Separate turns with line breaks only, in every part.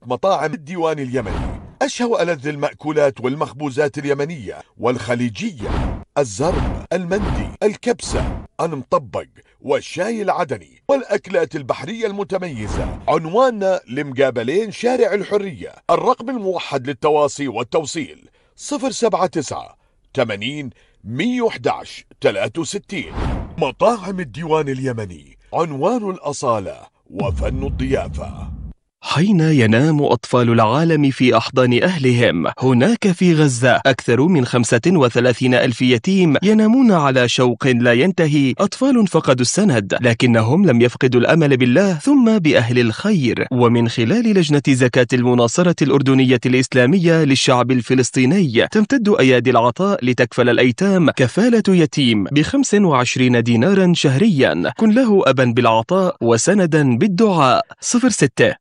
مطاعم الديوان اليمني أشهى وألذ المأكولات والمخبوزات اليمنية والخليجية: الزرب، المندي، الكبسة، المطبق، والشاي العدني، والأكلات البحرية المتميزة. عنواننا لمقابلين شارع الحرية. الرقم الموحد للتواصي والتوصيل 079 80 111 63. مطاعم الديوان اليمني، عنوان الأصالة وفن الضيافة.
حين ينام أطفال العالم في أحضان أهلهم، هناك في غزة أكثر من 35 ألف يتيم ينامون على شوق لا ينتهي. أطفال فقدوا السند، لكنهم لم يفقدوا الأمل بالله ثم بأهل الخير. ومن خلال لجنة زكاة المناصرة الأردنية الإسلامية للشعب الفلسطيني، تمتد أيادي العطاء لتكفل الأيتام كفالة يتيم ب25 دينارا شهريا. كن له أبا بالعطاء وسندا بالدعاء. 06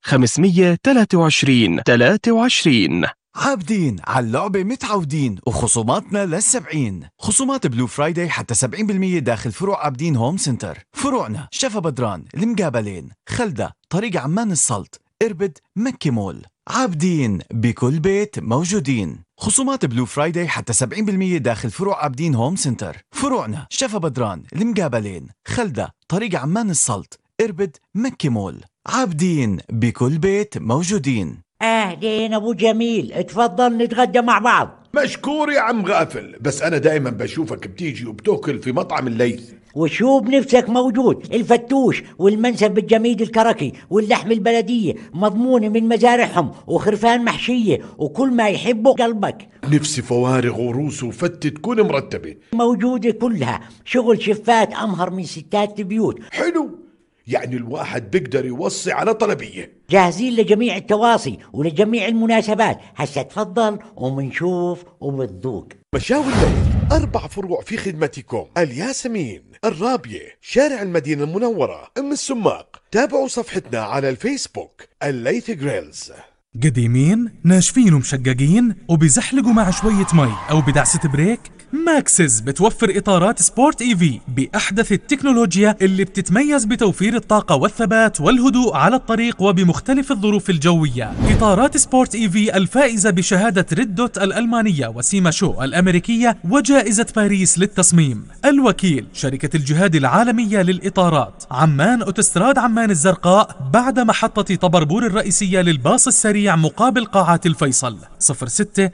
523 23.
عابدين على اللعبة متعودين، وخصوماتنا لل70. خصومات بلو فرايداي حتى 70% داخل فروع عابدين هوم سنتر. فروعنا شفا بدران، المقابلين، خلدة، طريق عمان السلط، إربد، مكي مول. عابدين بكل بيت موجودين. خصومات بلو فرايداي حتى 70% داخل فروع عابدين هوم سنتر. فروعنا شفا بدران، المقابلين، خلدة، طريق عمان السلط، إربد، مكي مول. عابدين بكل بيت موجودين.
أهلين أبو جميل، اتفضل نتغدى مع بعض.
مشكور يا عم غافل، بس أنا دائما بشوفك بتيجي وبتاكل في مطعم الليث.
وشو بنفسك موجود، الفتوش والمنسف الجميد الكركي واللحم البلدية مضمونة من مزارعهم، وخرفان محشية، وكل ما يحبه قلبك.
نفسي فوارغ وروس وفتة تكون مرتبة
موجودة كلها، شغل شفات أمهر من ستات البيوت.
حلو، يعني الواحد بيقدر يوصي على طلبية.
جاهزين لجميع التواصي ولجميع المناسبات. هسا تفضل ومنشوف وبتذوق.
مشاوي الليث 4 فروع في خدمتكم: الياسمين، الرابية، شارع المدينة المنورة، أم السماق. تابعوا صفحتنا على الفيسبوك الليث جريلز.
قديمين ناشفين ومشققين وبيزحلقوا مع شوية مي أو بدعسة بريك؟ ماكسز بتوفر إطارات سبورت إيفي بأحدث التكنولوجيا اللي بتتميز بتوفير الطاقة والثبات والهدوء على الطريق وبمختلف الظروف الجوية. إطارات سبورت إيفي الفائزة بشهادة ريد دوت الألمانية وسيما شو الأمريكية وجائزة باريس للتصميم. الوكيل شركة الجهاد العالمية للإطارات، عمان أوتوستراد عمان الزرقاء بعد محطة طبربور الرئيسية للباص السريع مقابل قاعات الفيصل. 06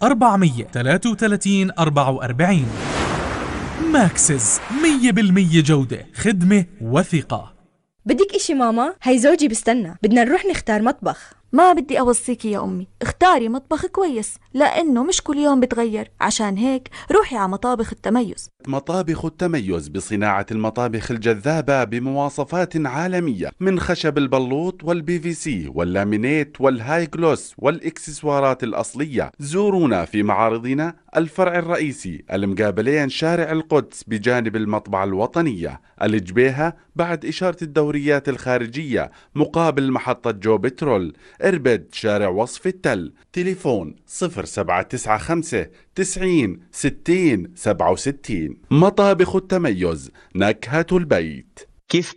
433 44. ماكسز 100% جودة، خدمة وثقة.
بدك اشي ماما؟ هي زوجي بستنى، بدنا نروح نختار مطبخ.
ما بدي أوصيكي يا أمي، اختاري مطبخ كويس لأنه مش كل يوم بتغير. عشان هيك روحي على مطابخ التميز.
مطابخ التميز بصناعة المطابخ الجذابة بمواصفات عالمية، من خشب البلوط والPVC واللامينيت والهاي جلوس والإكسسوارات الأصلية. زورونا في معارضنا: الفرع الرئيسي المقابلين شارع القدس بجانب المطبعة الوطنية، الجبيهة بعد إشارة الدوريات الخارجية مقابل محطة جو بترول، إربد شارع وصف التل. تليفون 0795 90 60 67. مطابخ التميز، نكهة البيت.
كيف